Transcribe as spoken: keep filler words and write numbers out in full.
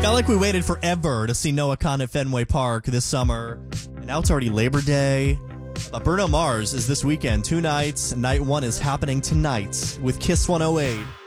Felt like we waited forever to see Noah Khan at Fenway Park this summer, and now it's already Labor Day. But Bruno Mars is this weekend, two nights. Night one is happening tonight with Kiss one oh eight.